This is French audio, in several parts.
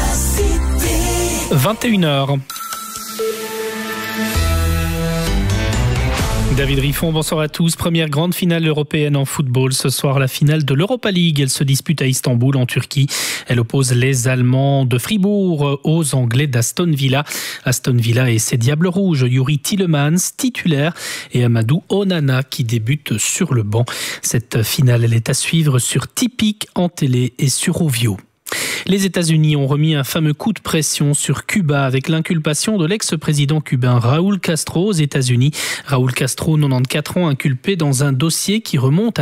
21h. David Riffon, bonsoir à tous. Première grande finale européenne en football. Ce soir, la finale de l'Europa League. Elle se dispute à Istanbul, en Turquie. Elle oppose les Allemands de Fribourg aux Anglais d'Aston Villa. Aston Villa et ses Diables Rouges, Youri Tielemans, titulaire, et Amadou Onana qui débute sur le banc. Cette finale, elle est à suivre sur Tipic en télé et sur Ovio. Les États-Unis ont remis un fameux coup de pression sur Cuba avec l'inculpation de l'ex-président cubain Raúl Castro aux États-Unis. Raúl Castro, 94 ans, inculpé dans un dossier qui remonte à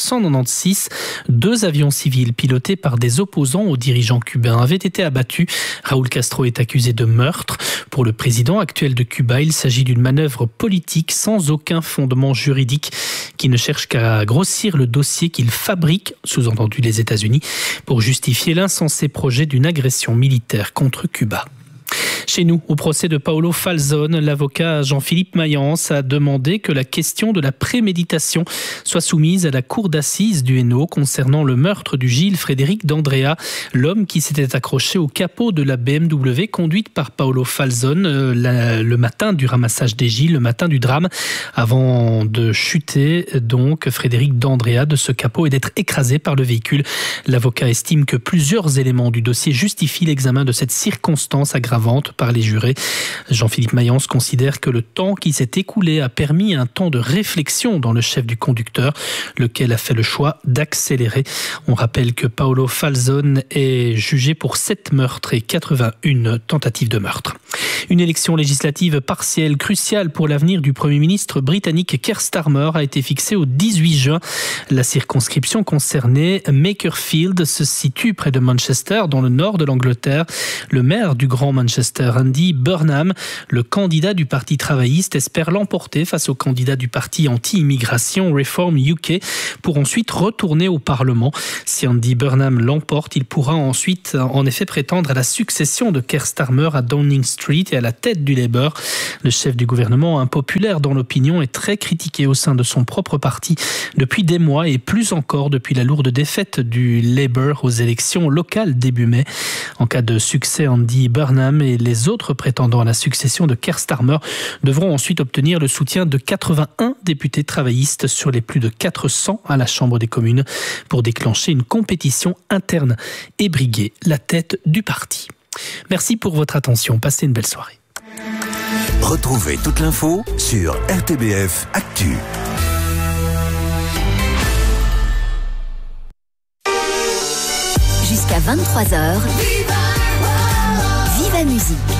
1996. 2 avions civils pilotés par des opposants aux dirigeants cubains avaient été abattus. Raúl Castro est accusé de meurtre. Pour le président actuel de Cuba, il s'agit d'une manœuvre politique sans aucun fondement juridique qui ne cherche qu'à grossir le dossier qu'il fabrique, sous-entendu les États-Unis, pour justifier l'insensé projet d'une agression militaire contre Cuba. Chez nous, au procès de Paolo Falzone, l'avocat Jean-Philippe Mayence a demandé que la question de la préméditation soit soumise à la cour d'assises du Hainaut concernant le meurtre du Gilles Frédéric d'Andrea, l'homme qui s'était accroché au capot de la BMW conduite par Paolo Falzone le matin du ramassage des Gilles, le matin du drame, avant de chuter donc Frédéric d'Andrea de ce capot et d'être écrasé par le véhicule. L'avocat estime que plusieurs éléments du dossier justifient l'examen de cette circonstance aggravante par les jurés. Jean-Philippe Mayence considère que le temps qui s'est écoulé a permis un temps de réflexion dans le chef du conducteur, lequel a fait le choix d'accélérer. On rappelle que Paolo Falzone est jugé pour 7 meurtres et 81 tentatives de meurtre. Une élection législative partielle cruciale pour l'avenir du Premier ministre britannique Keir Starmer a été fixée au 18 juin. La circonscription concernée, Makerfield, se situe près de Manchester, dans le nord de l'Angleterre. Le maire du Grand Manchester, Andy Burnham, le candidat du Parti travailliste, espère l'emporter face au candidat du Parti anti-immigration Reform UK pour ensuite retourner au Parlement. Si Andy Burnham l'emporte, il pourra ensuite en effet prétendre à la succession de Keir Starmer à Downing Street et à la tête du Labour. Le chef du gouvernement, impopulaire dans l'opinion, est très critiqué au sein de son propre parti depuis des mois et plus encore depuis la lourde défaite du Labour aux élections locales début mai. En cas de succès, Andy Burnham et les autres prétendants à la succession de Keir Starmer devront ensuite obtenir le soutien de 81 députés travaillistes sur les plus de 400 à la Chambre des communes pour déclencher une compétition interne et briguer la tête du parti. Merci pour votre attention. Passez une belle soirée. Retrouvez toute l'info sur RTBF Actu. Jusqu'à 23h, Viva Musique.